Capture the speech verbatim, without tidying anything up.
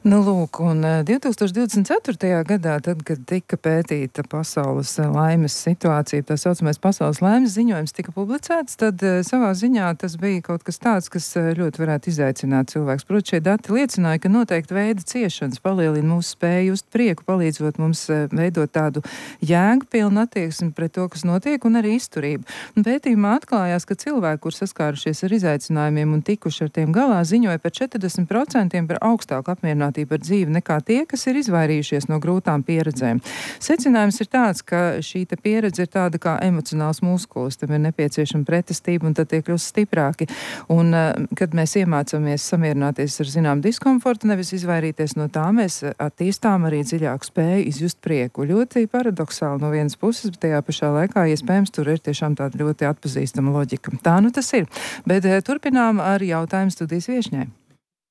Nu, lūk, un divi tūkstoši divdesmit ceturtajā gadā, tad, kad tika pētīta pasaules laimes situācija, tā saucamais pasaules laimes ziņojums tika publicēts, tad savā ziņā tas bija kaut kas tāds, kas ļoti varētu izaicināt cilvēks. Proti, šie dati liecināja, ka noteikti veida ciešanas palielina mūsu spēju just prieku, palīdzot mums veidot tādu jēgpilnu attieksmi pret to, kas notiek, un arī izturību. Un pētījumā atklājās, ka cilvēki, kur saskārušies ar izaicinājumiem un tikuši ar tiem galā, ziņoja par četrdesmit procentiem par augstāku apmierinātību par dzīvi nekā tie, kas ir izvairījušies no grūtām pieredzēm. Secinājums ir tāds, ka šī te pieredze ir tāda kā emocionāls muskulis, tam ir nepieciešama pretestība un tad tie kļūst stiprāki. Un, kad mēs iemācāmies samierināties ar zinām diskomfortu, nevis izvairīties no tā, mēs attīstām arī dziļāku spēju izjust prieku. Ļoti paradoxāli no vienas puses, bet tajā pašā laikā, iespējams, tur ir tiešām tāda ļoti atpazīstama loģika. Tā nu tas ir. Bet turpinām ar jautājumu studijas viešņai.